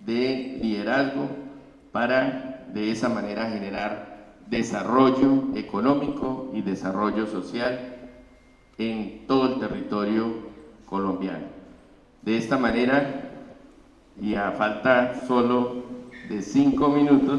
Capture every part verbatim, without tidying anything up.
de liderazgo para de esa manera generar desarrollo económico y desarrollo social en todo el territorio colombiano. De esta manera, y a falta solo de cinco minutos,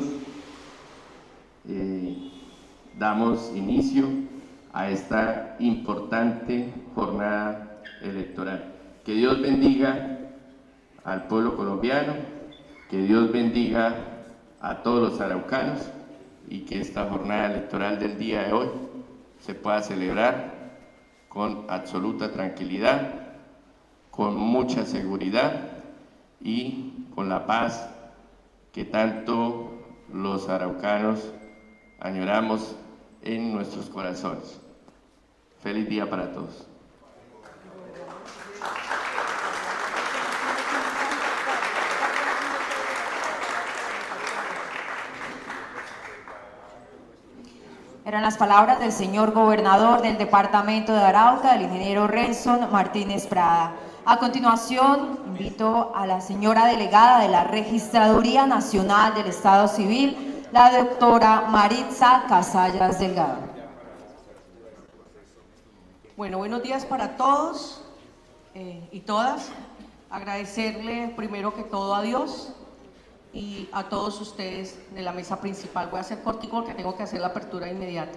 eh, damos inicio a esta importante jornada electoral. Que Dios bendiga al pueblo colombiano, que Dios bendiga a todos los araucanos y que esta jornada electoral del día de hoy se pueda celebrar con absoluta tranquilidad, con mucha seguridad y con la paz que tanto los araucanos añoramos en nuestros corazones. Feliz día para todos. Eran las palabras del señor gobernador del departamento de Arauca, el ingeniero Renson Martínez Prada. A continuación, invito a la señora delegada de la Registraduría Nacional del Estado Civil, la doctora Maritza Casallas Delgado. Bueno, buenos días para todos eh, y todas. Agradecerle primero que todo a Dios y a todos ustedes de la mesa principal. Voy a hacer cortico porque tengo que hacer la apertura inmediata.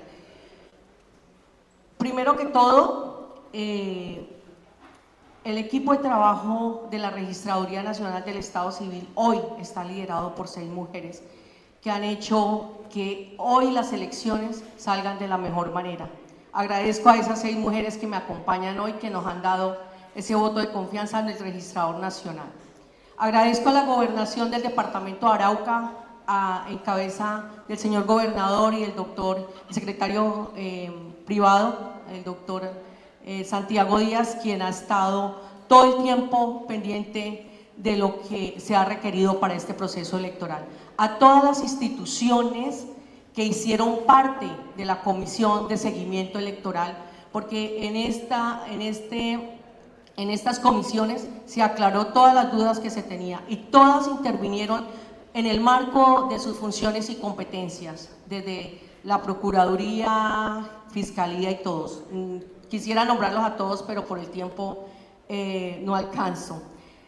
Primero que todo, eh, el equipo de trabajo de la Registraduría Nacional del Estado Civil hoy está liderado por seis mujeres que han hecho que hoy las elecciones salgan de la mejor manera. Agradezco a esas seis mujeres que me acompañan hoy, que nos han dado ese voto de confianza en el Registrador Nacional. Agradezco a la gobernación del departamento de Arauca, a, en cabeza del señor gobernador y el doctor, el secretario eh, privado, el doctor eh, Santiago Díaz, quien ha estado todo el tiempo pendiente de lo que se ha requerido para este proceso electoral. A todas las instituciones que hicieron parte de la Comisión de Seguimiento Electoral, porque en, esta, en este... En estas comisiones se aclaró todas las dudas que se tenía y todas intervinieron en el marco de sus funciones y competencias, desde la Procuraduría, Fiscalía y todos. Quisiera nombrarlos a todos, pero por el tiempo eh, no alcanzo.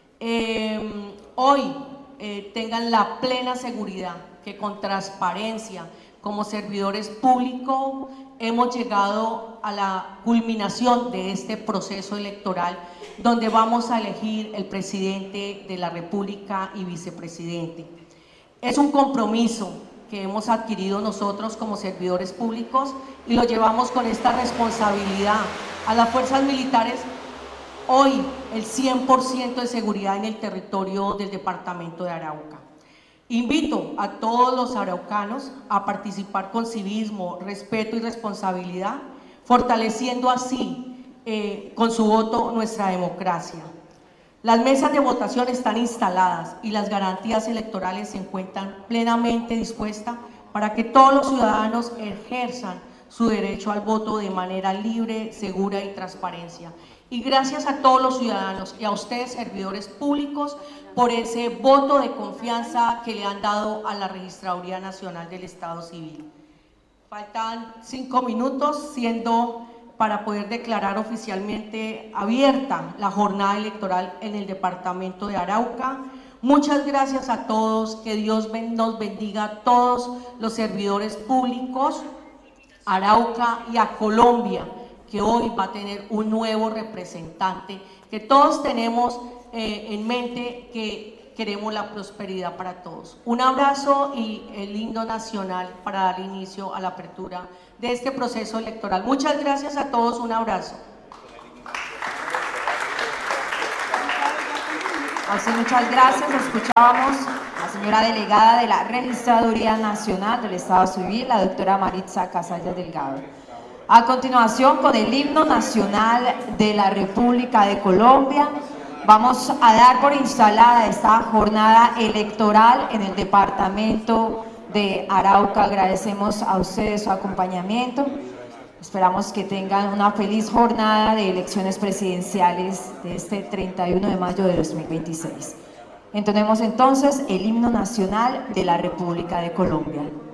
Eh, hoy eh, tengan la plena seguridad que con transparencia, como servidores públicos, hemos llegado a la culminación de este proceso electoral, donde vamos a elegir el presidente de la República y vicepresidente. Es un compromiso que hemos adquirido nosotros como servidores públicos y lo llevamos con esta responsabilidad a las fuerzas militares. Hoy el cien por ciento de seguridad en el territorio del departamento de Arauca. Invito a todos los araucanos a participar con civismo, respeto y responsabilidad, fortaleciendo así eh, con su voto nuestra democracia. Las mesas de votación están instaladas y las garantías electorales se encuentran plenamente dispuestas para que todos los ciudadanos ejerzan su derecho al voto de manera libre, segura y transparencia. Y gracias a todos los ciudadanos y a ustedes, servidores públicos, por ese voto de confianza que le han dado a la Registraduría Nacional del Estado Civil. Faltan cinco minutos, siendo para poder declarar oficialmente abierta la jornada electoral en el departamento de Arauca. Muchas gracias a todos, que Dios nos bendiga a todos los servidores públicos, Arauca y a Colombia, que hoy va a tener un nuevo representante, que todos tenemos eh, en mente que queremos la prosperidad para todos. Un abrazo y el himno nacional para dar inicio a la apertura de este proceso electoral. Muchas gracias a todos, un abrazo. Así, muchas gracias. Escuchábamos a la señora delegada de la Registraduría Nacional del Estado Civil, la doctora Maritza Casallas Delgado. A continuación, con el himno nacional de la República de Colombia, vamos a dar por instalada esta jornada electoral en el departamento de Arauca. Agradecemos a ustedes su acompañamiento. Esperamos que tengan una feliz jornada de elecciones presidenciales de este treinta y uno de mayo de dos mil veintiséis. Entonemos entonces el himno nacional de la República de Colombia.